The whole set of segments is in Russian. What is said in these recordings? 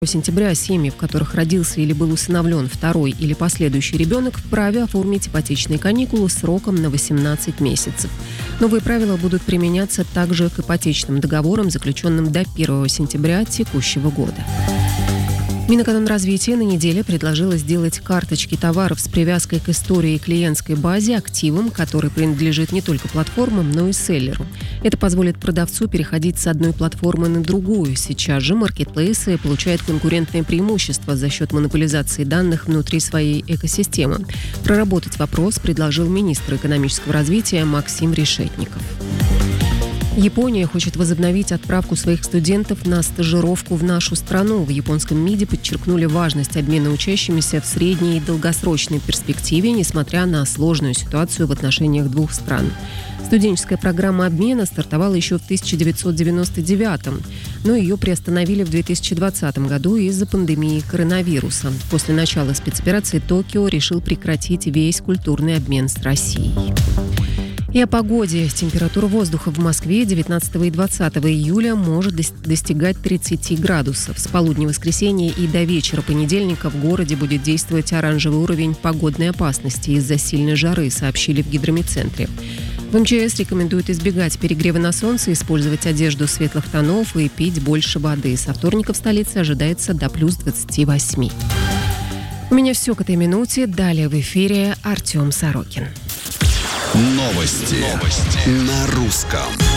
сентября семьи, в которых родился или был усыновлен второй или последующий ребенок, вправе оформить ипотечные каникулы сроком на 18 месяцев. Новые правила будут применяться также к ипотечным договорам, заключенным до 1 сентября текущего года. Минэкономразвития на неделе предложило сделать карточки товаров с привязкой к истории и клиентской базе активом, который принадлежит не только платформам, но и селлеру. Это позволит продавцу переходить с одной платформы на другую. Сейчас же маркетплейсы получают конкурентное преимущество за счет монополизации данных внутри своей экосистемы. Проработать вопрос предложил министр экономического развития Максим Решетников. Япония хочет возобновить отправку своих студентов на стажировку в нашу страну. В японском МИДе подчеркнули важность обмена учащимися в средней и долгосрочной перспективе, несмотря на сложную ситуацию в отношениях двух стран. Студенческая программа обмена стартовала еще в 1999-м, но ее приостановили в 2020 году из-за пандемии коронавируса. После начала спецоперации Токио решил прекратить весь культурный обмен с Россией. И о погоде. Температура воздуха в Москве 19 и 20 июля может достигать 30 градусов. С полудня воскресенья и до вечера понедельника в городе будет действовать оранжевый уровень погодной опасности из-за сильной жары, сообщили в гидрометцентре. В МЧС рекомендуют избегать перегрева на солнце, использовать одежду светлых тонов и пить больше воды. Со вторника в столице ожидается до плюс 28. У меня все к этой минуте. Далее в эфире Артем Сорокин. Новости на русском.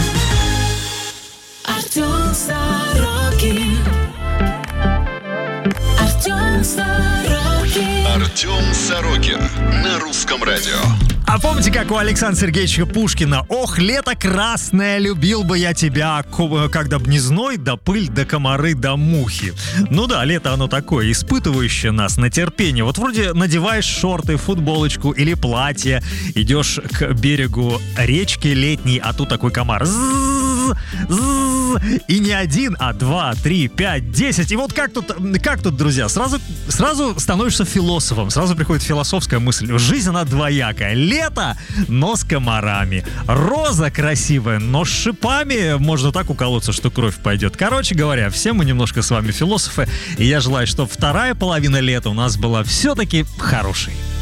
Артем Сорокин. Артем Сорокин. Артем Сорокин на русском радио. А помните, как у Александра Сергеевича Пушкина: «Ох, лето красное, любил бы я тебя, когда б не зной, да пыль, да комары, да мухи». Ну да, лето оно такое, испытывающее нас на терпение. Вот вроде надеваешь шорты, футболочку или платье, идешь к берегу речки летней, а тут такой комар. И не один, а 2, 3, 5, 10. И вот как тут, друзья, сразу становишься философом, сразу приходит философская мысль. Жизнь, она двоякая. Лето, но с комарами. Роза красивая, но с шипами можно так уколоться, что кровь пойдет. Короче говоря, все мы немножко с вами философы. И я желаю, чтобы вторая половина лета у нас была все-таки хорошей.